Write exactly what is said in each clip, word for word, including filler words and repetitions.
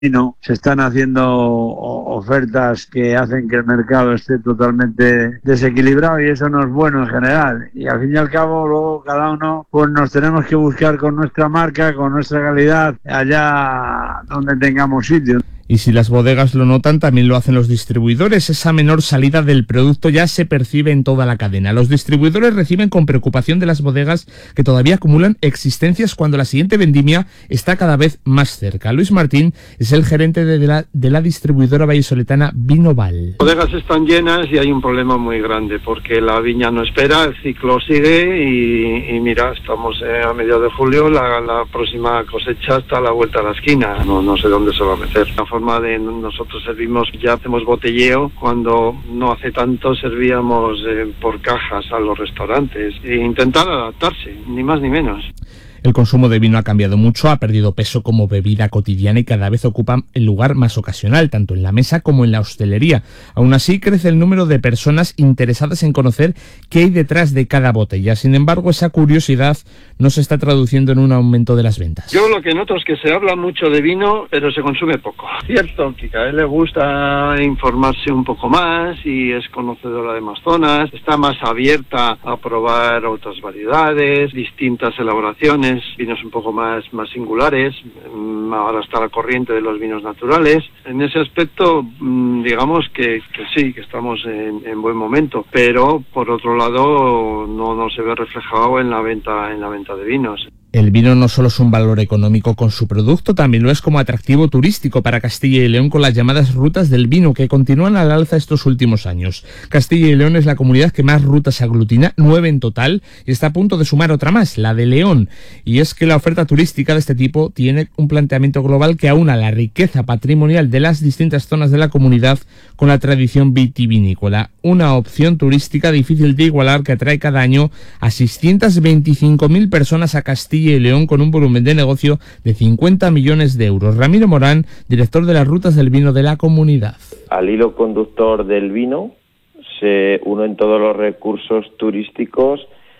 vino, se están haciendo ofertas que hacen que el mercado esté totalmente desequilibrado y eso no es bueno en general. Y al fin y al cabo, luego cada uno pues nos tenemos que buscar con nuestra marca, con nuestra calidad, allá donde tengamos sitio. Y si las bodegas lo notan, también lo hacen los distribuidores. Esa menor salida del producto ya se percibe en toda la cadena. Los distribuidores reciben con preocupación de las bodegas que todavía acumulan existencias cuando la siguiente vendimia está cada vez más cerca. Luis Martín es el gerente de la, de la distribuidora vallisoletana Vinoval. Las bodegas están llenas y hay un problema muy grande porque la viña no espera, el ciclo sigue y, y mira, estamos eh, a mediados de julio, la, la próxima cosecha está a la vuelta de la esquina, no, no sé dónde se va a meter. La forma de nosotros servimos, ya hacemos botelleo, cuando no hace tanto servíamos eh, por cajas a los restaurantes e intentar adaptarse, ni más ni menos. El consumo de vino ha cambiado mucho, ha perdido peso como bebida cotidiana y cada vez ocupa el lugar más ocasional, tanto en la mesa como en la hostelería. Aún así, crece el número de personas interesadas en conocer qué hay detrás de cada botella. Sin embargo, esa curiosidad no se está traduciendo en un aumento de las ventas. Yo lo que noto es que se habla mucho de vino, pero se consume poco. Cierto que a él le gusta informarse un poco más y es conocedora de más zonas, está más abierta a probar otras variedades, distintas elaboraciones, vinos un poco más, más singulares. Ahora está la corriente de los vinos naturales. En ese aspecto, digamos que, que sí, que estamos en, en buen momento, pero por otro lado no, no se ve reflejado en la venta, en la venta de vinos. El vino no solo es un valor económico con su producto, también lo es como atractivo turístico para Castilla y León con las llamadas rutas del vino, que continúan al alza estos últimos años. Castilla y León es la comunidad que más rutas aglutina, nueve en total, y está a punto de sumar otra más, la de León. Y es que la oferta turística de este tipo tiene un planteamiento global que aúna la riqueza patrimonial de las distintas zonas de la comunidad con la tradición vitivinícola. Una opción turística difícil de igualar que atrae cada año a seiscientas veinticinco mil personas a Castilla y León con un volumen de negocio de cincuenta millones de euros. Ramiro Morán, director de las rutas del vino de la comunidad. Al hilo conductor del vino se unen todos los recursos turísticos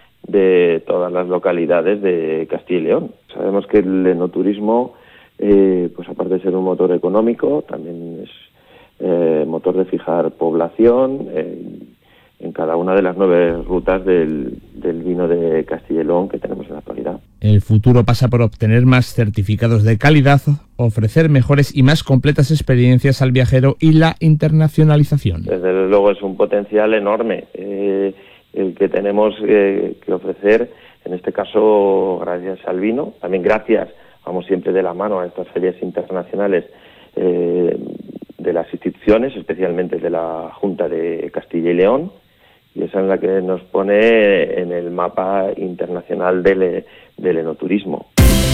de todas las localidades de Castilla y León. Sabemos que el enoturismo, eh, pues aparte de ser un motor económico, también es eh, motor de fijar población eh, en cada una de las nueve rutas del, del vino de Castilla y León que tenemos en la actualidad. El futuro pasa por obtener más certificados de calidad, ofrecer mejores y más completas experiencias al viajero y la internacionalización. Desde luego es un potencial enorme eh, el que tenemos eh, que ofrecer, en este caso gracias al vino, también gracias, vamos siempre de la mano a estas ferias internacionales eh, de las instituciones, especialmente de la Junta de Castilla y León, y esa es la que nos pone en el mapa internacional del, del enoturismo.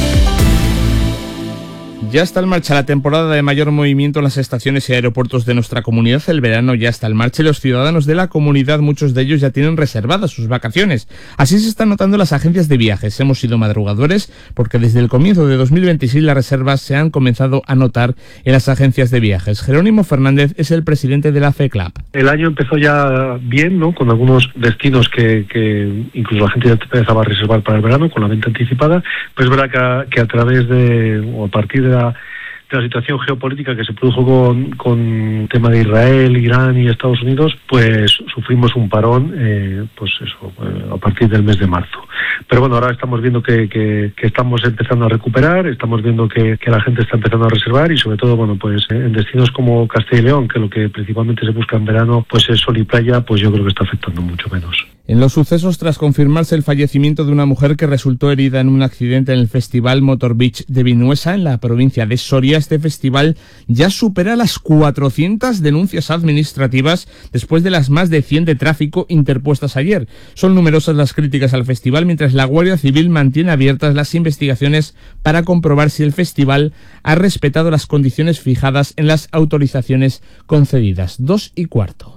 Ya está en marcha la temporada de mayor movimiento en las estaciones y aeropuertos de nuestra comunidad. El verano ya está en marcha y los ciudadanos de la comunidad, muchos de ellos ya tienen reservadas sus vacaciones. Así se están notando las agencias de viajes. Hemos sido madrugadores porque desde el comienzo de dos mil veintiséis las reservas se han comenzado a notar en las agencias de viajes. Jerónimo Fernández es el presidente de la FECLAP. El año empezó ya bien, ¿no? Con algunos destinos que, que incluso la gente ya empezaba a reservar para el verano con la venta anticipada, pero es verdad que a, que a través de, o a partir de la, de la situación geopolítica que se produjo con, con el tema de Israel, Irán y Estados Unidos, pues sufrimos un parón, eh, pues eso, eh, a partir del mes de marzo. Pero bueno, ahora estamos viendo que, que, que estamos empezando a recuperar, estamos viendo que, que la gente está empezando a reservar y sobre todo, bueno, pues en destinos como Castilla y León, que lo que principalmente se busca en verano, pues es sol y playa, pues yo creo que está afectando mucho menos. En los sucesos, tras confirmarse el fallecimiento de una mujer que resultó herida en un accidente en el Festival Motor Beach de Vinuesa, en la provincia de Soria, este festival ya supera las cuatrocientas denuncias administrativas después de las más de cien de tráfico interpuestas ayer. Son numerosas las críticas al festival, mientras la Guardia Civil mantiene abiertas las investigaciones para comprobar si el festival ha respetado las condiciones fijadas en las autorizaciones concedidas. Dos y cuarto.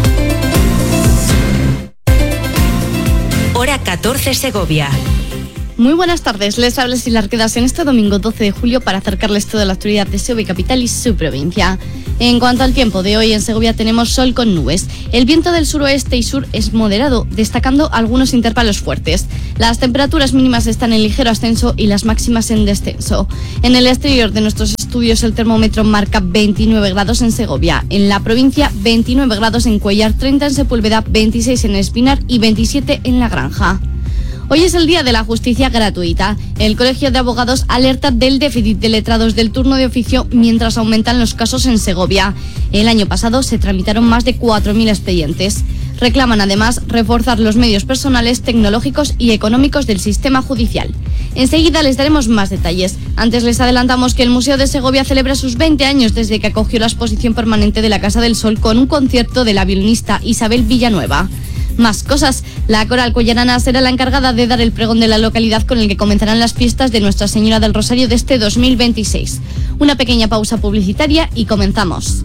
Hora catorce Segovia. Muy buenas tardes, les habla Silar Quedas en este domingo doce de julio para acercarles toda la actualidad de Segovia capital y su provincia. En cuanto al tiempo de hoy, en Segovia tenemos sol con nubes. El viento del suroeste y sur es moderado, destacando algunos intervalos fuertes. Las temperaturas mínimas están en ligero ascenso y las máximas en descenso. En el exterior de nuestros estudios el termómetro marca veintinueve grados en Segovia. En la provincia, veintinueve grados en Cuellar, treinta en Sepúlveda, veintiséis en Espinar y veintisiete en La Granja. Hoy es el día de la justicia gratuita. El Colegio de Abogados alerta del déficit de letrados del turno de oficio mientras aumentan los casos en Segovia. El año pasado se tramitaron más de cuatro mil expedientes. Reclaman además reforzar los medios personales, tecnológicos y económicos del sistema judicial. Enseguida les daremos más detalles. Antes les adelantamos que el Museo de Segovia celebra sus veinte años desde que acogió la exposición permanente de la Casa del Sol con un concierto de la violinista Isabel Villanueva. Más cosas. La Coral Collarana será la encargada de dar el pregón de la localidad con el que comenzarán las fiestas de Nuestra Señora del Rosario de este dos mil veintiséis. Una pequeña pausa publicitaria y comenzamos.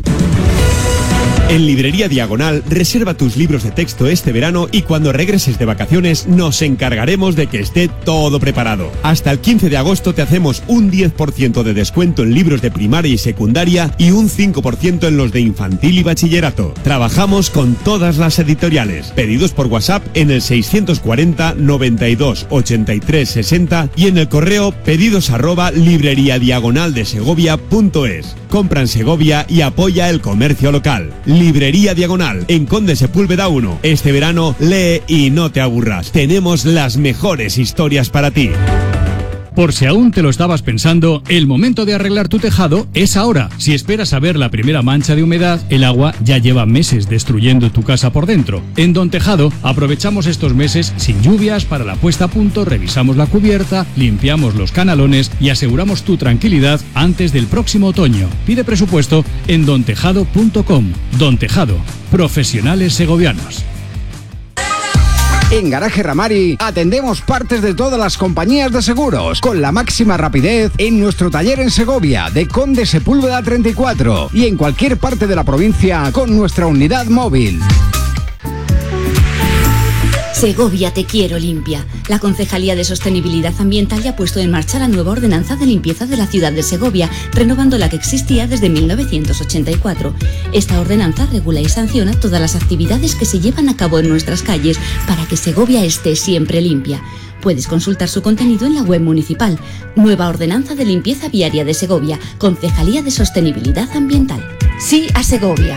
En Librería Diagonal, reserva tus libros de texto este verano y cuando regreses de vacaciones nos encargaremos de que esté todo preparado. Hasta el quince de agosto te hacemos un diez por ciento de descuento en libros de primaria y secundaria y un cinco por ciento en los de infantil y bachillerato. Trabajamos con todas las editoriales. Pedidos por WhatsApp en el seiscientos cuarenta, noventa y dos, ochenta y tres, sesenta y en el correo pedidos arroba libreriadiagonaldesegovia punto es. Compra en Segovia y apoya el comercio local. Librería Diagonal, en Conde Sepúlveda uno. Este verano lee y no te aburras. Tenemos las mejores historias para ti. Por si aún te lo estabas pensando, el momento de arreglar tu tejado es ahora. Si esperas a ver la primera mancha de humedad, el agua ya lleva meses destruyendo tu casa por dentro. En Don Tejado aprovechamos estos meses sin lluvias para la puesta a punto, revisamos la cubierta, limpiamos los canalones y aseguramos tu tranquilidad antes del próximo otoño. Pide presupuesto en don tejado punto com. Don Tejado, profesionales segovianos. En Garaje Ramari atendemos partes de todas las compañías de seguros con la máxima rapidez en nuestro taller en Segovia de Conde Sepúlveda treinta y cuatro y en cualquier parte de la provincia con nuestra unidad móvil. Segovia Te Quiero Limpia. La Concejalía de Sostenibilidad Ambiental ya ha puesto en marcha la nueva ordenanza de limpieza de la ciudad de Segovia, renovando la que existía desde mil novecientos ochenta y cuatro. Esta ordenanza regula y sanciona todas las actividades que se llevan a cabo en nuestras calles para que Segovia esté siempre limpia. Puedes consultar su contenido en la web municipal. Nueva Ordenanza de Limpieza Viaria de Segovia, Concejalía de Sostenibilidad Ambiental. Sí a Segovia.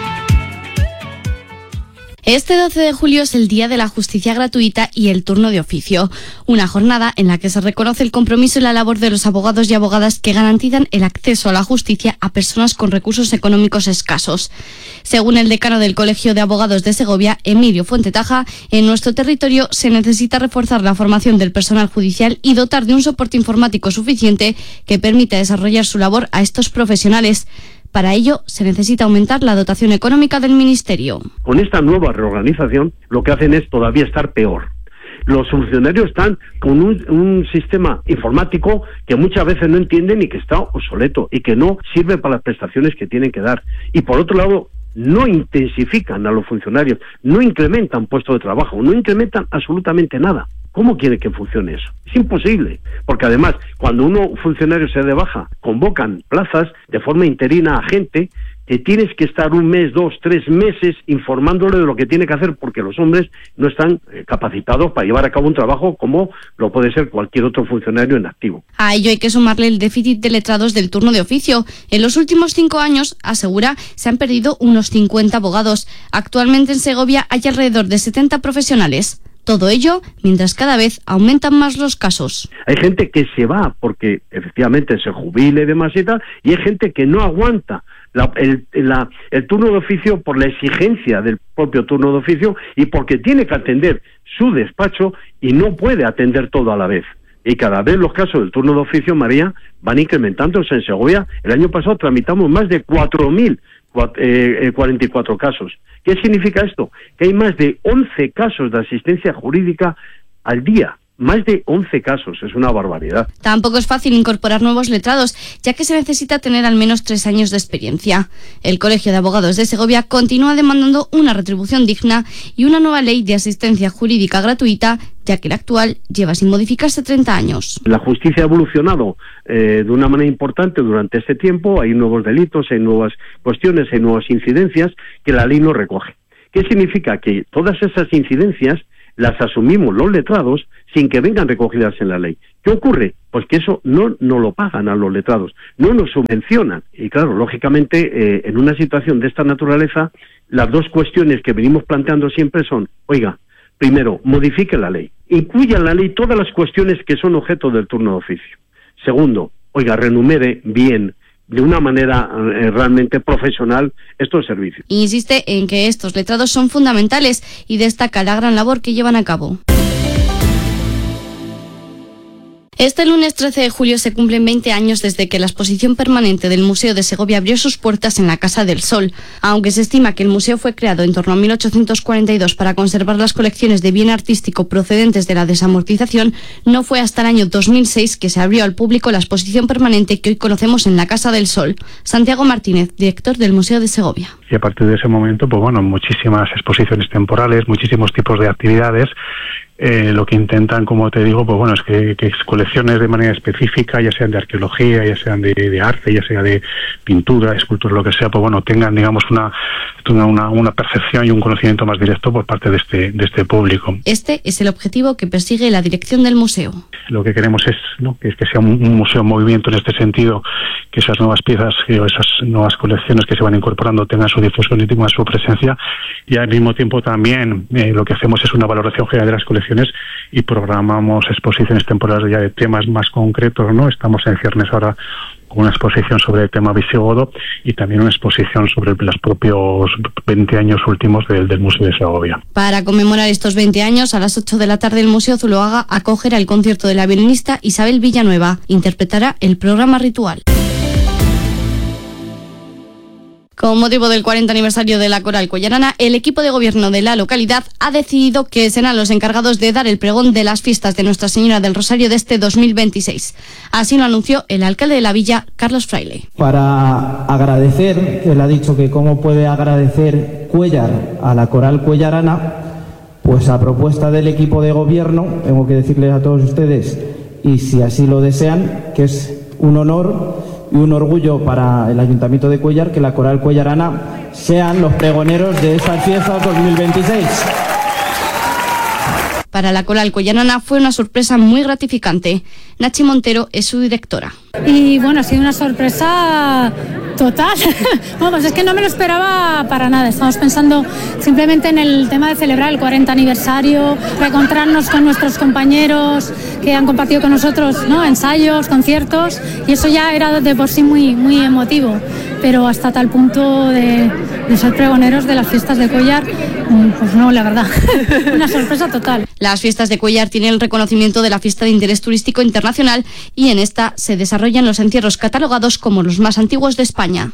Este doce de julio es el Día de la Justicia Gratuita y el Turno de Oficio, una jornada en la que se reconoce el compromiso y la labor de los abogados y abogadas que garantizan el acceso a la justicia a personas con recursos económicos escasos. Según el decano del Colegio de Abogados de Segovia, Emilio Fuentetaja, en nuestro territorio se necesita reforzar la formación del personal judicial y dotar de un soporte informático suficiente que permita desarrollar su labor a estos profesionales. Para ello, se necesita aumentar la dotación económica del Ministerio. Con esta nueva reorganización, lo que hacen es todavía estar peor. Los funcionarios están con un, un sistema informático que muchas veces no entienden y que está obsoleto y que no sirve para las prestaciones que tienen que dar. Y por otro lado, no intensifican a los funcionarios, no incrementan puestos de trabajo, no incrementan absolutamente nada. ¿Cómo quiere que funcione eso? Es imposible, porque además, cuando uno funcionario se da de baja, convocan plazas de forma interina a gente que tienes que estar un mes, dos, tres meses informándole de lo que tiene que hacer, porque los hombres no están capacitados para llevar a cabo un trabajo como lo puede ser cualquier otro funcionario en activo. A ello hay que sumarle el déficit de letrados del turno de oficio. En los últimos cinco años, asegura, se han perdido unos cincuenta abogados. Actualmente en Segovia hay alrededor de setenta profesionales. Todo ello mientras cada vez aumentan más los casos. Hay gente que se va porque efectivamente se jubile y demás y tal, y hay gente que no aguanta la, el, la, el turno de oficio por la exigencia del propio turno de oficio y porque tiene que atender su despacho y no puede atender todo a la vez. Y cada vez los casos del turno de oficio, María, van incrementándose en Segovia. El año pasado tramitamos más de cuatro mil cuarenta y cuatro casos. ¿Qué significa esto? Que hay más de once casos de asistencia jurídica al día. Más de once casos, es una barbaridad. Tampoco es fácil incorporar nuevos letrados, ya que se necesita tener al menos tres años de experiencia. El Colegio de Abogados de Segovia continúa demandando una retribución digna y una nueva ley de asistencia jurídica gratuita, ya que la actual lleva sin modificarse treinta años. La justicia ha evolucionado eh, de una manera importante durante este tiempo, hay nuevos delitos, hay nuevas cuestiones, hay nuevas incidencias que la ley no recoge. ¿Qué significa? Que todas esas incidencias las asumimos los letrados sin que vengan recogidas en la ley. ¿Qué ocurre? Pues que eso no nos lo pagan a los letrados, no nos subvencionan. Y claro, lógicamente, eh, en una situación de esta naturaleza, las dos cuestiones que venimos planteando siempre son, oiga, primero, modifique la ley, incluya en la ley todas las cuestiones que son objeto del turno de oficio. Segundo, oiga, renumere bien, de una manera eh, realmente profesional, estos servicios. Insiste en que estos letrados son fundamentales y destaca la gran labor que llevan a cabo. Este lunes trece de julio se cumplen veinte años desde que la exposición permanente del Museo de Segovia abrió sus puertas en la Casa del Sol. Aunque se estima que el museo fue creado en torno a mil ochocientos cuarenta y dos para conservar las colecciones de bien artístico procedentes de la desamortización, no fue hasta el año dos mil seis que se abrió al público la exposición permanente que hoy conocemos en la Casa del Sol. Santiago Martínez, director del Museo de Segovia. Y a partir de ese momento, pues bueno, muchísimas exposiciones temporales, muchísimos tipos de actividades. Eh, lo que intentan, como te digo, pues bueno, es que, que colecciones de manera específica, ya sean de arqueología, ya sean de, de arte, ya sea de pintura, escultura, lo que sea, pues bueno, tengan, digamos, una, una, una percepción y un conocimiento más directo por parte de este, de este público. Este es el objetivo que persigue la dirección del museo. Lo que queremos es, ¿no?, que, que sea un, un museo en movimiento en este sentido, que esas nuevas piezas o esas nuevas colecciones que se van incorporando tengan su difusión y tengan su presencia, y al mismo tiempo también eh, lo que hacemos es una valoración general de las colecciones y programamos exposiciones temporales ya de temas más concretos, ¿no? Estamos en ciernes ahora con una exposición sobre el tema visigodo y también una exposición sobre los propios veinte años últimos del, del Museo de Segovia. Para conmemorar estos veinte años, a las ocho de la tarde el Museo Zuloaga acogerá el concierto de la violinista Isabel Villanueva. Interpretará el programa Ritual. Con motivo del cuarenta aniversario de la Coral Cuellarana, el equipo de gobierno de la localidad ha decidido que serán los encargados de dar el pregón de las fiestas de Nuestra Señora del Rosario de este dos mil veintiséis. Así lo anunció el alcalde de la villa, Carlos Fraile. Para agradecer, él ha dicho que cómo puede agradecer Cuéllar a la Coral Cuellarana, pues a propuesta del equipo de gobierno, tengo que decirles a todos ustedes, y si así lo desean, que es un honor y un orgullo para el Ayuntamiento de Cuéllar que la Coral Cuellarana sean los pregoneros de estas fiestas dos mil veintiséis. Para la Coral Cuellarana fue una sorpresa muy gratificante. Nachi Montero es su directora. Y bueno, ha sido una sorpresa total. Vamos, es que no me lo esperaba para nada. Estamos pensando simplemente en el tema de celebrar el cuarenta aniversario, reencontrarnos con nuestros compañeros que han compartido con nosotros, ¿no?, ensayos, conciertos, y eso ya era de por sí muy, muy emotivo. Pero hasta tal punto de, de ser pregoneros de las fiestas de Cuéllar, pues no, la verdad, una sorpresa total. Las fiestas de Cuéllar tienen el reconocimiento de la fiesta de interés turístico internacional y en esta se desarrollan los encierros catalogados como los más antiguos de España.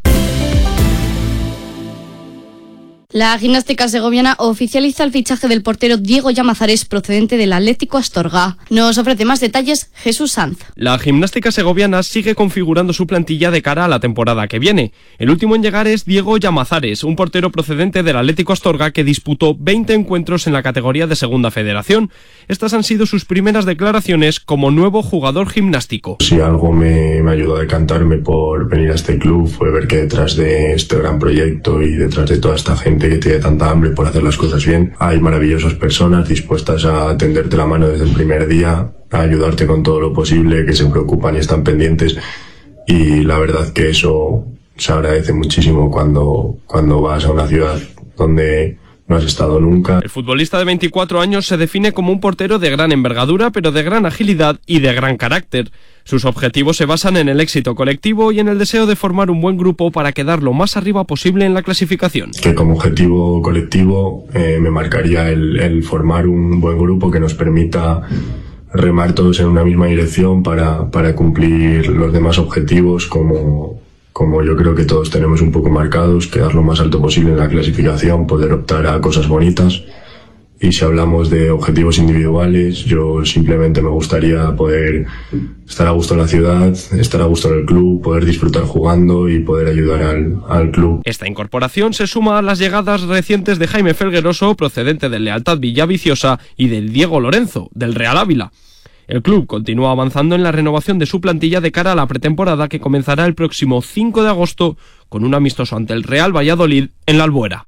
La gimnástica segoviana oficializa el fichaje del portero Diego Llamazares procedente del Atlético Astorga. Nos ofrece más detalles Jesús Sanz. La gimnástica segoviana sigue configurando su plantilla de cara a la temporada que viene. El último en llegar es Diego Llamazares, un portero procedente del Atlético Astorga que disputó veinte encuentros en la categoría de Segunda Federación. Estas han sido sus primeras declaraciones como nuevo jugador gimnástico. Si algo me, me ayudó a decantarme por venir a este club fue ver que detrás de este gran proyecto y detrás de toda esta gente que tiene tanta hambre por hacer las cosas bien, hay maravillosas personas dispuestas a tenderte la mano desde el primer día, a ayudarte con todo lo posible, que se preocupan y están pendientes, y la verdad que eso se agradece muchísimo cuando, cuando vas a una ciudad donde no has estado nunca. El futbolista de veinticuatro años se define como un portero de gran envergadura, pero de gran agilidad y de gran carácter. Sus objetivos se basan en el éxito colectivo y en el deseo de formar un buen grupo para quedar lo más arriba posible en la clasificación. Que como objetivo colectivo eh, me marcaría el, el formar un buen grupo que nos permita remar todos en una misma dirección para, para cumplir los demás objetivos como... como yo creo que todos tenemos un poco marcados, quedar lo más alto posible en la clasificación, poder optar a cosas bonitas Y si hablamos de objetivos individuales, yo simplemente me gustaría poder estar a gusto en la ciudad, estar a gusto en el club, poder disfrutar jugando y poder ayudar al, al club. Esta incorporación se suma a las llegadas recientes de Jaime Felgueroso, procedente del Lealtad Villaviciosa, y del Diego Lorenzo, del Real Ávila. El club continúa avanzando en la renovación de su plantilla de cara a la pretemporada que comenzará el próximo cinco de agosto con un amistoso ante el Real Valladolid en la Albuera.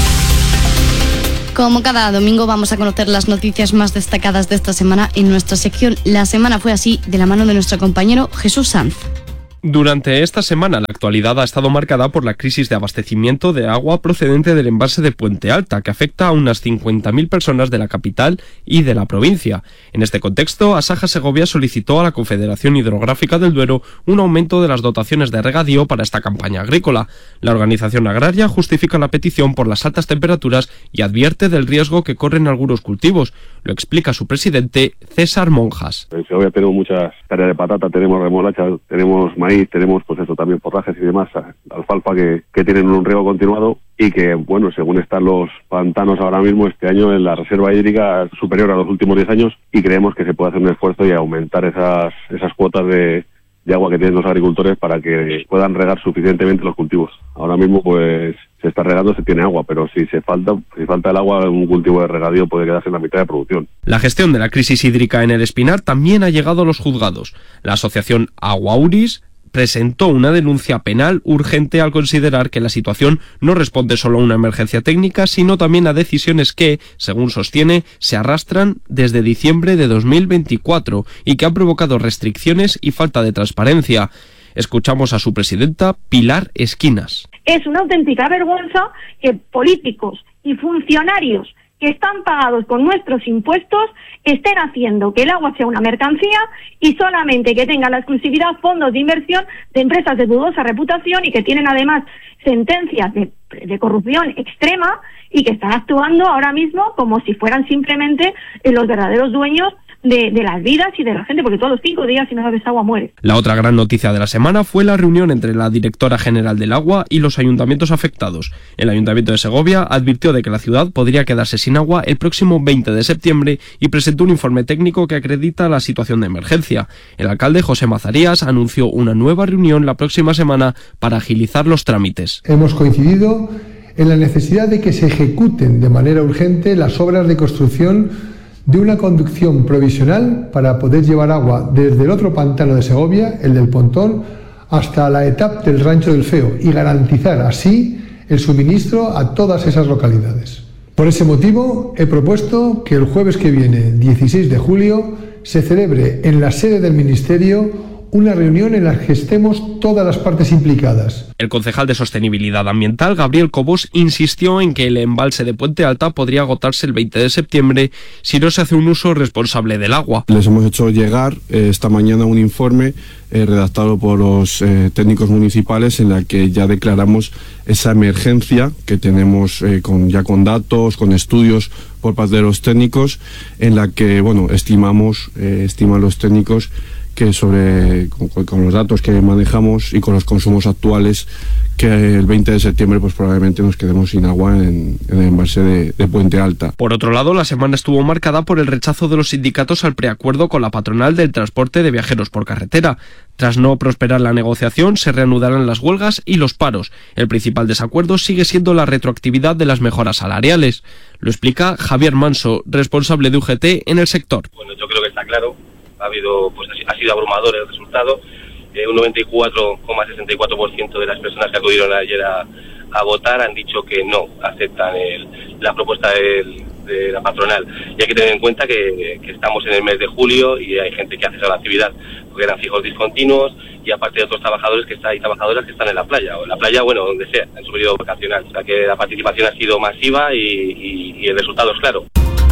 Como cada domingo vamos a conocer las noticias más destacadas de esta semana en nuestra sección La Semana Fue Así, de la mano de nuestro compañero Jesús Sanz. Durante esta semana, la actualidad ha estado marcada por la crisis de abastecimiento de agua procedente del embalse de Puente Alta, que afecta a unas cincuenta mil personas de la capital y de la provincia. En este contexto, Asaja Segovia solicitó a la Confederación Hidrográfica del Duero un aumento de las dotaciones de regadío para esta campaña agrícola. La organización agraria justifica la petición por las altas temperaturas y advierte del riesgo que corren algunos cultivos. Lo explica su presidente, César Monjas. En Segovia tenemos muchas tareas de patata, tenemos remolacha, tenemos maíz, tenemos pues eso también forrajes y demás, alfalfa que, que tienen un riego continuado y que, bueno, según están los pantanos ahora mismo, este año en la reserva hídrica es superior a los últimos diez años y creemos que se puede hacer un esfuerzo y aumentar esas, esas cuotas de, de agua que tienen los agricultores para que puedan regar suficientemente los cultivos. Ahora mismo pues se está regando, se tiene agua, pero si se falta, si falta el agua, un cultivo de regadío puede quedarse en la mitad de producción. La gestión de la crisis hídrica en el Espinar también ha llegado a los juzgados. La asociación Aguauris presentó una denuncia penal urgente al considerar que la situación no responde solo a una emergencia técnica, sino también a decisiones que, según sostiene, se arrastran desde diciembre de dos mil veinticuatro y que han provocado restricciones y falta de transparencia. Escuchamos a su presidenta, Pilar Esquinas. Es una auténtica vergüenza que políticos y funcionarios que están pagados con nuestros impuestos estén haciendo que el agua sea una mercancía y solamente que tenga la exclusividad fondos de inversión de empresas de dudosa reputación y que tienen además sentencias de, de corrupción extrema y que están actuando ahora mismo como si fueran simplemente los verdaderos dueños De, de las vidas y de la gente, porque todos los cinco días si no bebes agua mueres. La otra gran noticia de la semana fue la reunión entre la directora general del agua y los ayuntamientos afectados. El Ayuntamiento de Segovia advirtió de que la ciudad podría quedarse sin agua el próximo veinte de septiembre y presentó un informe técnico que acredita la situación de emergencia. El alcalde José Mazarías anunció una nueva reunión la próxima semana para agilizar los trámites. Hemos coincidido en la necesidad de que se ejecuten de manera urgente las obras de construcción de una conducción provisional para poder llevar agua desde el otro pantano de Segovia, el del Pontón, hasta la etapa del Rancho del Feo y garantizar así el suministro a todas esas localidades. Por ese motivo, he propuesto que el jueves que viene, dieciséis de julio, se celebre en la sede del Ministerio una reunión en la que estemos todas las partes implicadas. El concejal de Sostenibilidad Ambiental, Gabriel Cobos, insistió en que el embalse de Puente Alta podría agotarse el veinte de septiembre si no se hace un uso responsable del agua. Les hemos hecho llegar eh, esta mañana un informe eh, redactado por los eh, técnicos municipales en la que ya declaramos esa emergencia que tenemos eh, con, ya con datos, con estudios por parte de los técnicos, en la que, bueno, estimamos, eh, estiman los técnicos que sobre con, con los datos que manejamos y con los consumos actuales, que el veinte de septiembre pues probablemente nos quedemos sin agua en, en el embalse de, de Puente Alta. Por otro lado, la semana estuvo marcada por el rechazo de los sindicatos al preacuerdo con la patronal del transporte de viajeros por carretera. Tras no prosperar la negociación, se reanudarán las huelgas y los paros. El principal desacuerdo sigue siendo la retroactividad de las mejoras salariales. Lo explica Javier Manso, responsable de U G T en el sector. Bueno, yo creo que está claro. Ha habido, pues ha sido abrumador el resultado. Eh, un noventa y cuatro coma sesenta y cuatro por ciento de las personas que acudieron ayer a, a votar han dicho que no aceptan el, la propuesta del, de la patronal. Y hay que tener en cuenta que, que estamos en el mes de julio y hay gente que hace esa actividad porque eran fijos discontinuos y aparte de otros trabajadores que están y trabajadoras que están en la playa, o en la playa, bueno, donde sea, en su periodo vacacional. O sea que la participación ha sido masiva y, y, y el resultado es claro.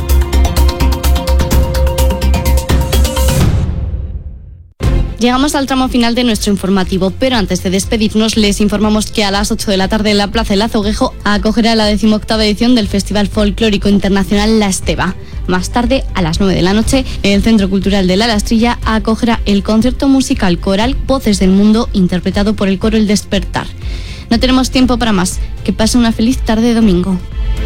Llegamos al tramo final de nuestro informativo, pero antes de despedirnos les informamos que a las ocho de la tarde en la Plaza El Azoguejo acogerá la decimoctava edición del Festival Folclórico Internacional La Esteva. Más tarde, a las nueve de la noche, el Centro Cultural de La Lastrilla acogerá el concierto musical coral Voces del Mundo, interpretado por el coro El Despertar. No tenemos tiempo para más. Que pase una feliz tarde de domingo.